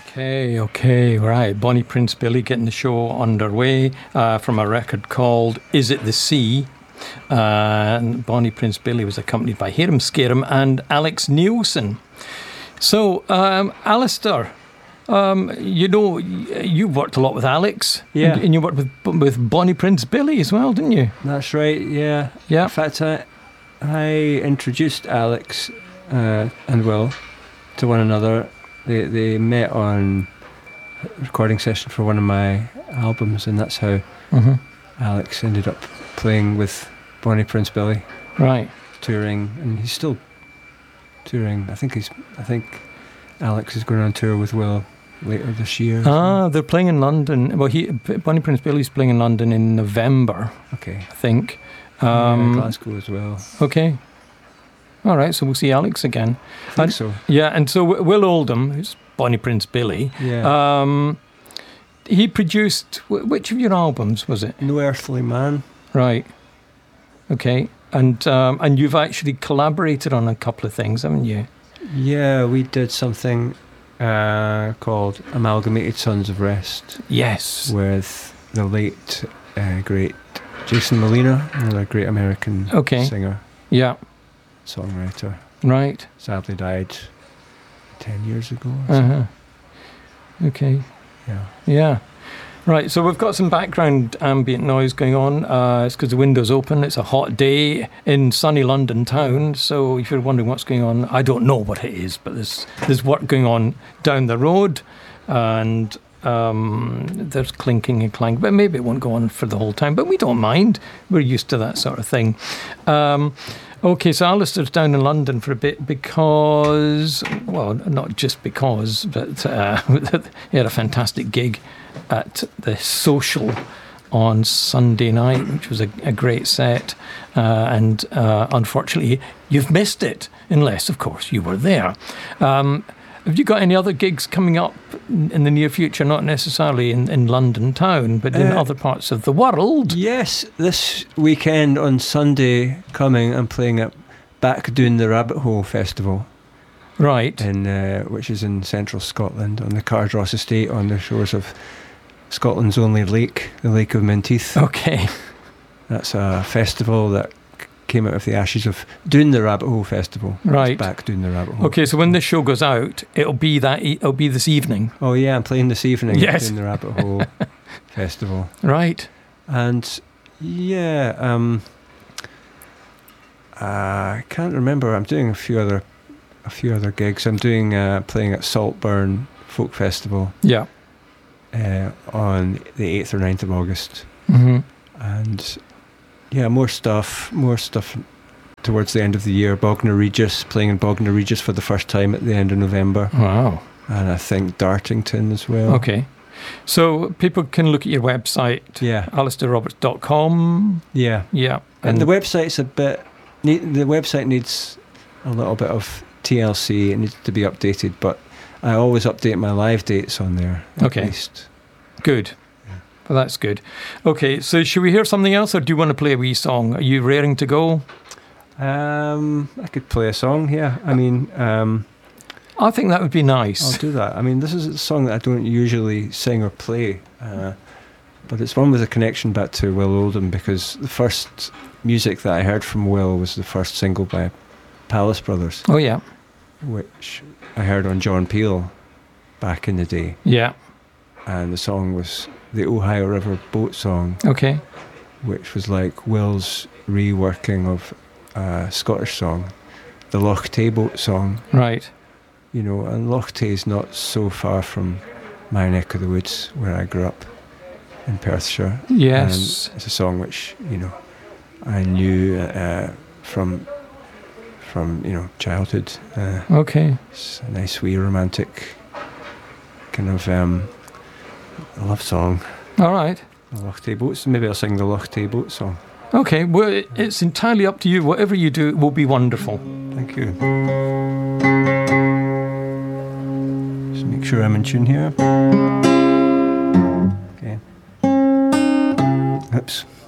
Okay, right. Bonnie Prince Billy getting the show underway from a record called Is It the Sea? And Bonnie Prince Billy was accompanied by Hiram Scarum and Alex Nielsen. So, Alistair, you worked a lot with Alex. Yeah. And you worked with Bonnie Prince Billy as well, didn't you? That's right, yeah. Yeah. In fact, I introduced Alex and Will to one another. They met on a recording session for one of my albums, and that's how Alex ended up playing with Bonnie Prince Billy. Right. Touring, and he's still touring. I think Alex is going on tour with Will later this year. They're playing in London. Well, Bonnie Prince Billy's playing in London in November. Okay. I think. Glasgow as well. Okay. All right, so we'll see Alex again. I think so. Yeah, and so Will Oldham, who's Bonnie Prince Billy, he produced, which of your albums was it? No Earthly Man. Right. Okay. And you've actually collaborated on a couple of things, haven't you? Yeah, we did something called Amalgamated Sons of Rest. Yes. With the late, great Jason Molina, another great American singer. Yeah. Songwriter. Right. Sadly died 10 years ago. Okay. Yeah. Yeah. Right, so we've got some background ambient noise going on. It's because the window's open. It's a hot day in sunny London town. So if you're wondering what's going on, I don't know what it is, but there's work going on down the road, and there's clinking and clank. But maybe it won't go on for the whole time. But we don't mind. We're used to that sort of thing. Okay, so Alistair's down in London for a bit because, well, not just because, but he had a fantastic gig at the Social on Sunday night, which was a great set, and unfortunately you've missed it, unless of course you were there. Have you got any other gigs coming up in the near future, not necessarily in London town, but in other parts of the world? Yes, this weekend on Sunday coming, I'm playing at Back Doon the Rabbit Hole Festival. Right. Which is in central Scotland, on the Cardross Estate, on the shores of Scotland's only lake, the Lake of Menteith. Okay. That's a festival that came out of the ashes of Doon the Rabbit Hole Festival. Right. Back Doon the Rabbit Hole. Okay, so when this show goes out, it'll be this evening. Oh yeah, I'm playing this evening yes. at Doon the Rabbit Hole Festival. Right. And yeah, I can't remember. I'm doing a few other gigs. I'm doing playing at Saltburn Folk Festival. Yeah. On the 8th or 9th of August. Mm-hmm. And yeah, more stuff towards the end of the year. Bognor Regis, playing in Bognor Regis for the first time at the end of November. Wow. And I think Dartington as well. Okay. So people can look at your website, alistairroberts.com. Yeah. Yeah. And the website's the website needs a little bit of TLC. It needs to be updated, but I always update my live dates on there. At least. Good. Yeah. Well, that's good. Okay, so should we hear something else, or do you want to play a wee song? Are you raring to go? I could play a song, yeah. I mean... I think that would be nice. I'll do that. I mean, this is a song that I don't usually sing or play, but it's one with a connection back to Will Oldham, because the first music that I heard from Will was the first single by Palace Brothers. Oh, yeah. Which I heard on John Peel back in the day. Yeah. And the song was the Ohio River Boat Song. Okay. Which was like Will's reworking of a Scottish song, the Loch Tay Boat Song. Right. You know, and Loch Tay is not so far from my neck of the woods where I grew up in Perthshire. Yes. And it's a song which, you know, I knew from childhood. Okay. It's a nice wee romantic kind of love song. All right. The Loch Tay Boats. Maybe I'll sing the Loch Tay Boat Song. Okay. Well, it's entirely up to you. Whatever you do will be wonderful. Thank you. Just make sure I'm in tune here. Okay. Oops.